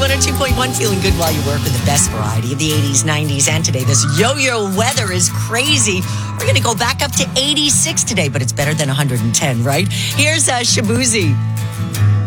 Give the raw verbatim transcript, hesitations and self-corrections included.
one oh two point one, feeling good while you work with the best variety of the eighties, nineties, and today. This yo-yo weather is crazy. We're going to go back up to eighty-six today, but it's better than one hundred ten, right? Here's uh, Shabuzi.